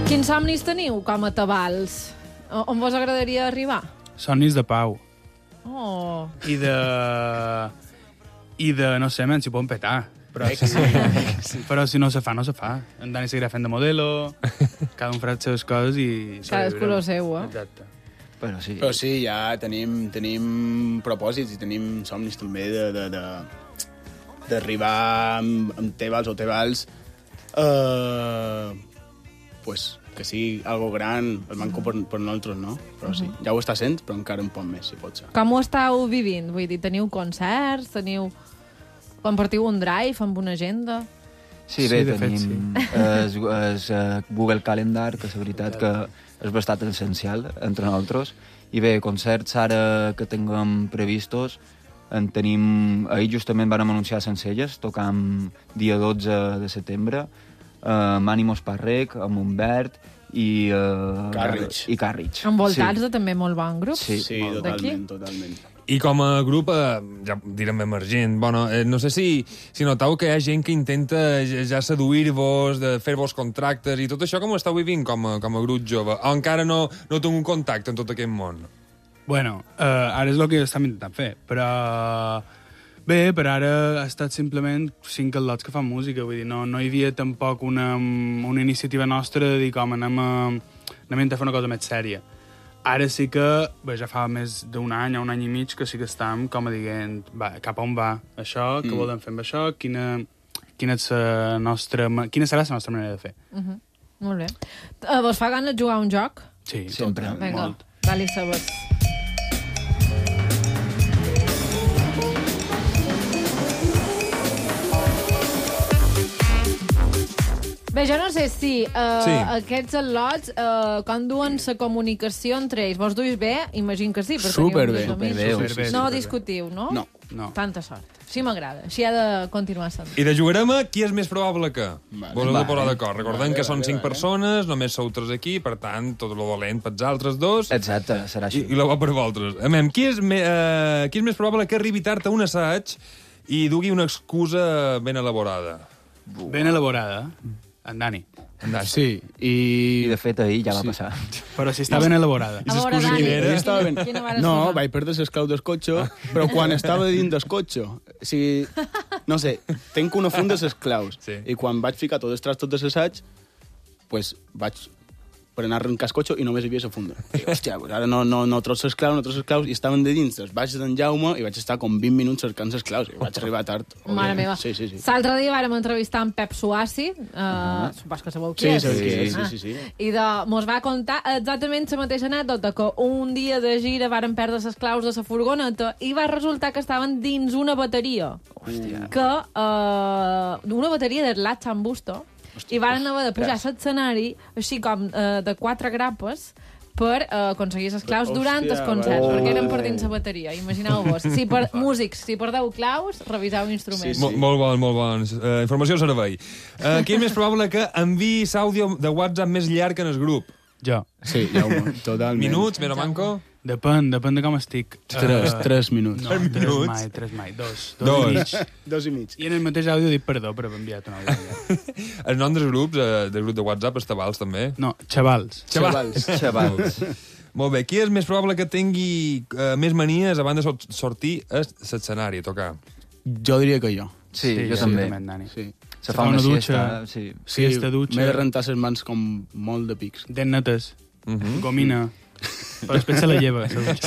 Quins somnis teniu com a tabals? On vos agradaria arribar? Somnis de pau. Oh. I de no sé, si poden petar. Però però si no se fa, no se fa. En Dani seguirà fent de modelo, cada un farà les seves coses i... Cadascú lo seu, eh? Exacte. Però sí, ja tenim propòsits i tenim somnis també d'arribar amb Tebals o Tebals pues, que sigui algo gran, el manco per nosaltres, no? Però sí, ja ho està sent, però encara un poc més, si pot ser. Com ho estàu vivint? Vull dir, teniu concerts, compartiu un drive amb una agenda? Sí, bé, tenim el Google Calendar, que és la veritat que és bastant essencial entre nosaltres. I bé, concerts ara que tinguem previstos, en tenim... Ahir justament vam anunciar Sencelles, tocam dia 12 de setembre, amb Ànimos Parrec, amb Humbert i Carriage. Envoltats de també molt bon grup. Sí, totalment. I com a grup, ja direm emergent, bueno, no sé si noteu que hi ha gent que intenta ja seduir-vos, de fer-vos contractes i tot això, com ho esteu vivint com a grup jove? O encara no teniu un contacte en tot aquest món? Bueno, ara és el que estem intentant fer, però... Bé, per ara ha estat simplement 5 al·lots que fan música, vull dir, no hi havia tampoc una iniciativa nostra de dir com anem a fer una cosa més sèria. Ara sí que, bé, ja fa més d'un any o un any i mig que sí que estem com a dient, cap a on va això, què volem fer amb això, quina serà la nostra manera de fer. Molt bé. Vos fa gana jugar a un joc? Sí, sempre. Vinga, dali sabes. Bé, jo no sé si aquests al·lots com duen la comunicació entre ells. Vos duis bé? Imagino que sí. Superbé. No discutiu, no? No. Tanta sort. Sí m'agrada. Així ha de continuar sent. I de jugarem a qui és més probable que? Vos heu de posar d'acord. Recordem que són 5 persones, només sou 3 aquí, per tant, tot lo dolent pels altres 2. Exacte, serà així. I la bo per vosaltres. Qui és més probable que arribi tard a un assaig i dugui una excusa ben elaborada? Ben elaborada? En Dani. Sí, i de fet ahir ja va passar. Però si està ben elaborada. A veure, Dani, no, vaig perdre l'esclau del cotxe, però quan estava dins del cotxe, o sigui, no sé, tenc una funda de les claus, i quan vaig ficar tots els trastos de l'assaig, pues vaig per anar a arrencar el cotxe i només hi havia la funda. I, hòstia, pues ara no trobo les claus, i estaven de dins dels baixos d'en Jaume i vaig estar com 20 minuts cercant les claus i vaig arribar tard. Mare meva. Sí. L'altre dia vàrem entrevistar en Pep Suassi, supos que sabeu qui és. Sí. I mos va contar exactament la mateixa anècdota, que un dia de gira varen perdre les claus de la furgoneta i va resultar que estaven dins una bateria. Hòstia. Una bateria de Latchan Busto. I van haver de pujar a l'escenari així com de 4 grapes per aconseguir les claus durant els concerts, perquè eren per dins la bateria. Imagineu-vos. Músics, si perdeu claus, reviseu instruments. Molt bons. Informació al servei. Qui és més probable que enviï l'àudio de WhatsApp més llarg en el grup? Jo. Sí, Jaume, totalment. Minuts, més o manco? Depèn de com estic. 3 minuts. No, 3 mai. 2 i mig. I en el mateix àudio dic perdó per haver enviat un àudio. El nom dels grups, del grup de WhatsApp, és Tabals, també? No, Xavals. Molt bé. Qui és més probable que tingui més manies abans de sortir a l'escenari, a tocar? Jo diria que jo. Sí, jo també. Sí. Se fa una siesta. Siesta, dutxa. M'he de rentar les mans com molt de pics. Dents netes, gomina. Però després se la lleva.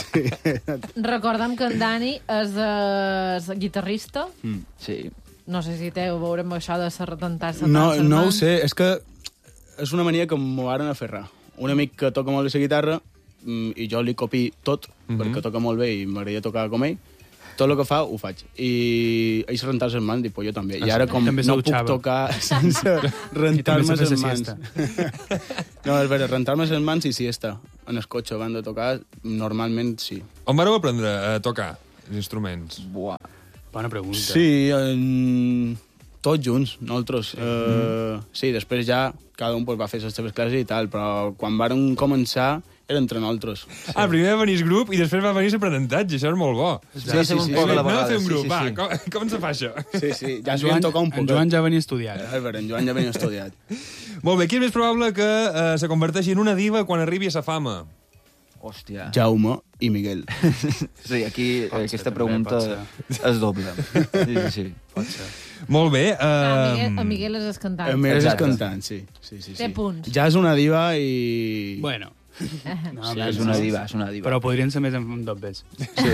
Recordem que en Dani és guitarrista. Sí. No sé si té a veure amb això de rentar-se no ho sé, és que és una mania que m'ho varen aferrar. Un amic que toca molt bé la guitarra i jo li copi tot, perquè toca molt bé i m'agradaria tocar com ell. Tot el que fa, ho faig. I ells rentar-se les mans, dic, jo també. I ara, com no puc tocar sense rentar-me les mans. No, és veritat, rentar-me les mans i siesta. En el cotxe, abans de tocar, normalment sí. On vareu aprendre a tocar els instruments? Buah. Bona pregunta. Sí, Tots junts, nosaltres. Sí, després ja cada un va fer les seves classes i tal, però quan vàrem començar era entre nosaltres. Sí. Primer va venir el grup i després va venir l'aprenentatge, això és molt bo. Sí. Anem a fer un grup, com se fa això? Sí, ja s'ho tocar un poc. En Joan ja venia estudiat. En Joan ja venia estudiat. Molt bé, qui és més probable que se converteixi en una diva quan arribi a sa fama? Hòstia. Jaume i Miguel. Sí, aquí aquesta pregunta és doble. Sí. Pot ser. Molt bé. En Miguel és el cantant. En Miguel és el cantant, sí. Té punts. Ja és una diva i... Bueno. No, sí, és una diva. Però podrien ser més en dobbers. Sí.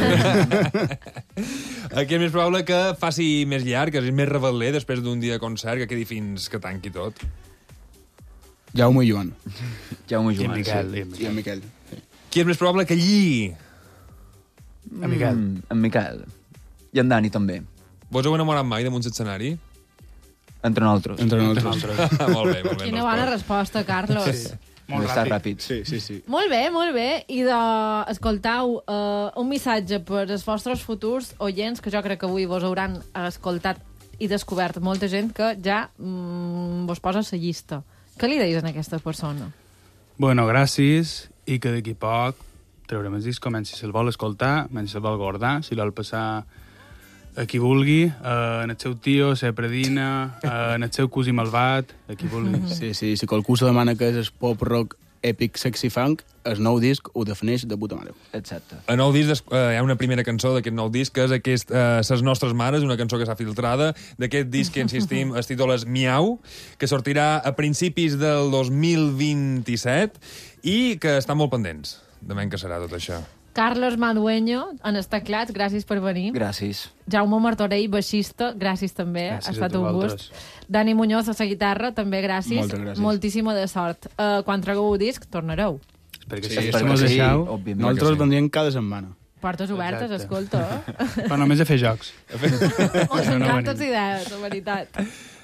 Aquí és més probable que faci més llarg, que és més rebel·ler després d'un dia de concert, que quedi fins que tanqui tot. Jaume i Joan. Jaume i Joan, I en Miquel. Sí. Qui és més probable que lligui? En Miquel. En Miquel. I en Dani també. Vos heu enamorat mai damunt l'escenari? Entre nosaltres. Molt bé. Quina bona resposta, Carlos. Sí. Molt ràpid. Sí. Molt bé. I escoltau un missatge per als vostres futurs oients, que jo crec que avui vos hauran escoltat i descobert molta gent que ja vos posa la llista. Què li deis a aquesta persona? Bueno, gràcies, i que d'aquí poc traurem el disc, si se'l vol escoltar, si se'l vol guardar, si l'ol passar a qui vulgui, en el seu tio, la predina, en el seu cosí malvat, a qui vulgui. Sí, si qualcú se demana que és el pop rock epic sexy funk, el nou disc ho defineix de puta mare. Exacte. El nou disc, hi ha una primera cançó d'aquest nou disc, que és aquest Ses nostres mares, una cançó que s'ha filtrada. D'aquest disc, que insistim, es títol és Miau, que sortirà a principis del 2027 i que estan molt pendents de ben que serà tot això. Carlos Madueño, en els teclats, gràcies per venir. Gràcies. Jaume Martorell, baixista, gràcies també, ha estat un gust. Dani Muñoz, a la guitarra, també gràcies. Moltes gràcies. Moltíssima de sort. Quan tragueu el disc, tornareu. Espero que Sí, sí. Nosaltres vendríem cada setmana. Portes obertes, Exacte. escolta. Però només a fer jocs. Ens encanten les idees, la veritat.